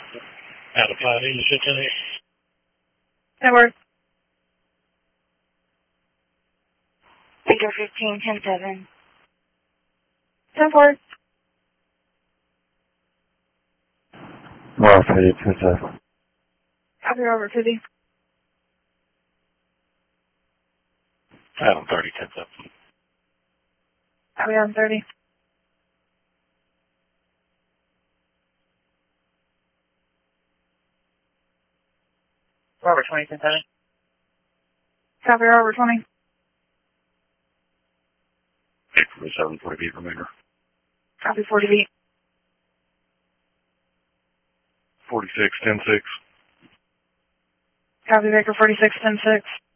Out of 5 English 15. Network. Victor 15, 10-7. 10-4. More 50, 10-7. Copy, Robert 50. Adam 30, 10-7. Copy, Adam 30. Robert 20, 10-7. Copy, Robert 20. 47, 40 feet remainder. Copy, 40 feet. 46, 10-6. Copy, Baker 46, 10-6.